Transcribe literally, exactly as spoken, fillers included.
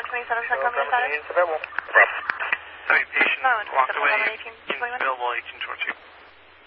twenty-seven, check on the status. Sorry, patient Oh, walked away, eighteen, available eighteen twenty-two.